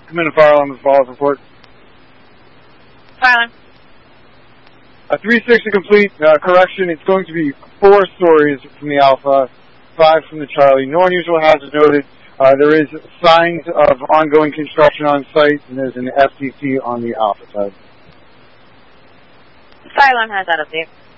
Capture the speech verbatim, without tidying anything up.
Come in and fire alarm with follow-up report. Fire alarm. A three sixty complete. Uh, correction, it's going to be four stories from the Alpha, five from the Charlie. No unusual hazards noted. Uh, there is signs of ongoing construction on site, and there's an F T C on the Alpha side. Fire alarm has that up there.